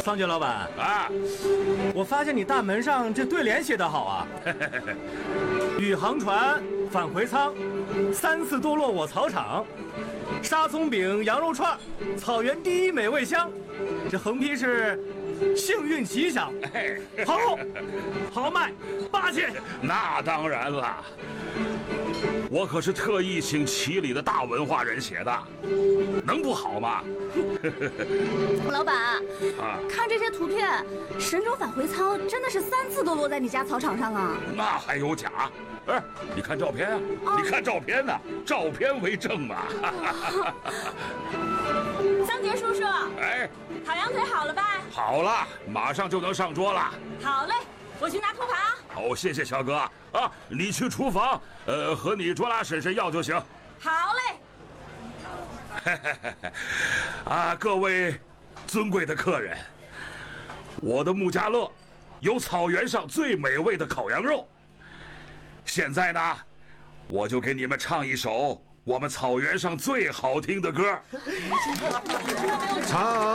桑杰老板啊， 我发现你大门上这对联写得好啊。宇航船返回舱，3次堕落我草场，沙葱饼羊肉串，草原第一美味香。这横批是幸运吉祥，好卖8000。 那当然了，我可是特意请齐里的大文化人写的，能不好吗？ 老板啊， 看这些图片，神舟返回舱真的是3次都落在你家草场上啊？ 那还有假？哎，你看照片啊，你看照片呢，照片为证嘛。 桑杰叔叔， 哎， 烤羊腿好了吧？ 好了，马上就能上桌了。 好嘞，我去拿托盘啊。 哦，谢谢小哥啊，你去厨房，和你卓拉婶婶要就行。 好嘞。 啊，各位尊贵的客人，我的木家乐有草原上最美味的烤羊肉。现在呢，我就给你们唱一首我们草原上最好听的歌。 唱